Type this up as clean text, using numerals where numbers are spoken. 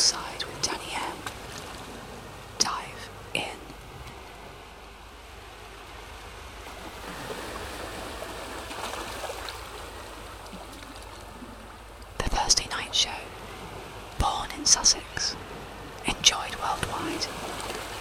Poolside with Danny M. Dive in. The Thursday Night Show. Born in Sussex. Enjoyed worldwide.